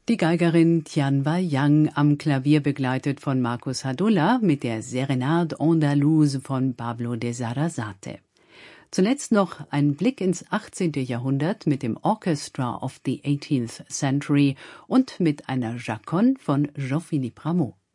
Die Geigerin Tianwa Yang am Klavier begleitet von Marcus Hadulla mit der Serenade Andalouse von Pablo de Sarasate. Zuletzt noch ein Blick ins 18. Jahrhundert mit dem Orchestra of the 18th Century und mit einer Chaconne von Jean-Philippe Rameau.